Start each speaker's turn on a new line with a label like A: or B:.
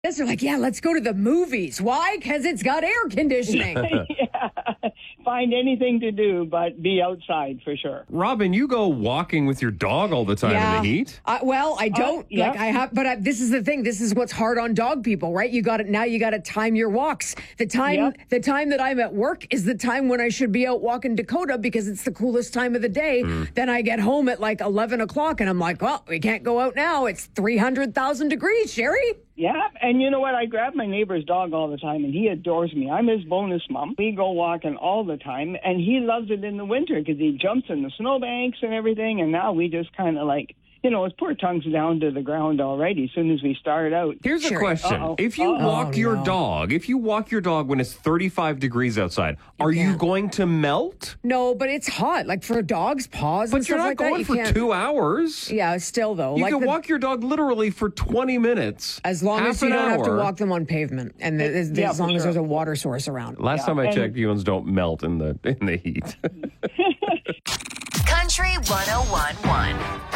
A: They're like, yeah, let's go to the movies. Why? Because it's got air conditioning.
B: Yeah. Find anything to do but be outside for sure.
C: Robin, you go walking with your dog all the time in the heat?
A: Well, I don't.
B: Yeah.
A: Like I have, but this is the thing. This is what's hard on dog people, right? You got to time your walks. The time that I'm at work is the time when I should be out walking Dakota because it's the coolest time of the day. Then I get home at like 11 o'clock and I'm like, well, we can't go out now. It's 300,000 degrees, Sherry.
B: Yeah, and you know what? I grab my neighbor's dog all the time, and he adores me. I'm his bonus mom. We go walking all the time, and he loves it in the winter because he jumps in the snowbanks and everything, and now we just kind of like, his poor tongue's down to the ground already as soon as we start out.
C: Here's a question. If you walk your dog when it's 35 degrees outside, are you going to melt?
A: No, but it's hot. Like for dogs' paws and
C: stuff like that. But you're not going for 2 hours.
A: Yeah, still though.
C: You can walk your dog literally for 20 minutes.
A: As long as you don't have to walk them on pavement and as long as there's a water source around.
C: Last time I checked, Buens don't melt in the heat.
D: Country 101.1.